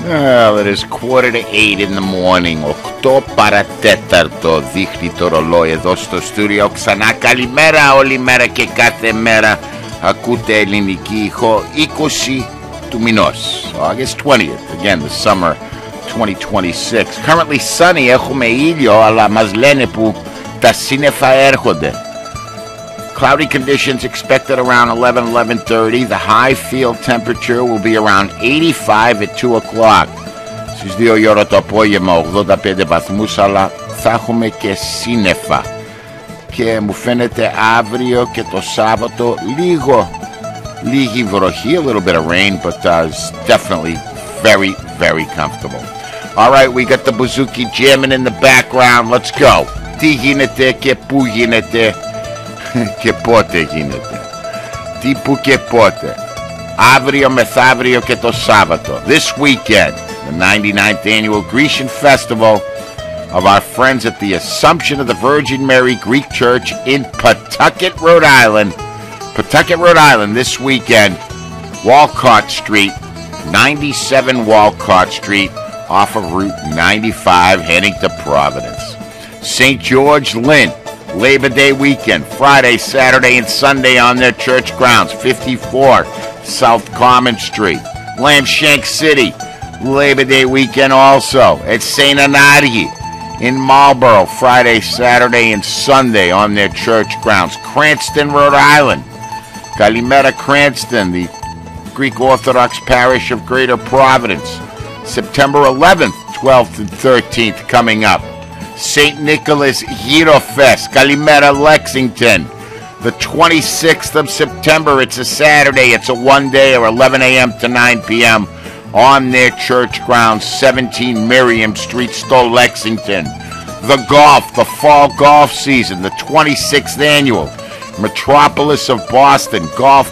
Well, it is 7:45 in the morning. 8 παρατέταρτο δείχνει το ρολόι εδώ στο στούντιο. Ξανά καλημέρα όλη μέρα και κάθε μέρα. Ακούτε ελληνική ηχό 20 του μηνός. August 20th. Again, the summer 2026. Currently sunny. Έχουμε ήλιο, αλλά μας λένε που τα σύννεφα έρχονται. Cloudy conditions expected around 11:30. The high field temperature will be around 85 at 2 o'clock. Στις 2 η ώρα το απόγευμα 85 βαθμούς, αλλά θα έχουμε και σύννεφα. Και μου φαίνεται αύριο και το Σάββατο λίγη βροχή, a little bit of rain, but definitely very, very comfortable. All right, we got the Bouzouki jamming in the background. Let's go. Τι γίνεται και πού γίνεται και πότε γίνεται. Τι που και πότε. Αύριο μεθαύριο και το Σάββατο. This weekend, the 99th annual Grecian Festival of our friends at the Assumption of the Virgin Mary Greek Church in Pawtucket, Rhode Island. Pawtucket, Rhode Island this weekend. Walcott Street, 97 Walcott Street, off of Route 95 heading to Providence. St. George Lynn, Labor Day weekend, Friday, Saturday, and Sunday on their church grounds, 54 South Common Street. Lamshank City, Labor Day weekend also at St. Anarghi in Marlborough, Friday, Saturday, and Sunday on their church grounds. Cranston, Rhode Island, Kalimera Cranston, the Greek Orthodox parish of Greater Providence, September 11th, 12th, and 13th coming up. St. Nicholas Hero Fest, Kalimera Lexington, the 26th of September. It's a Saturday. It's a one-day or 11 a.m. to 9 p.m. on their church grounds, 17 Miriam Street, Stowe, Lexington. The fall golf season, the 26th annual Metropolis of Boston Golf